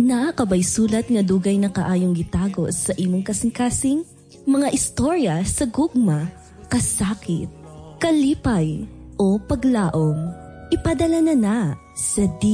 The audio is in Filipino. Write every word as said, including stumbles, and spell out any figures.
Naa kabay sulat nga dugay na kaayong gitago sa imong kasing-kasing? Mga istorya sa gugma, kasakit, kalipay, o paglaom. Ipadala na na sa D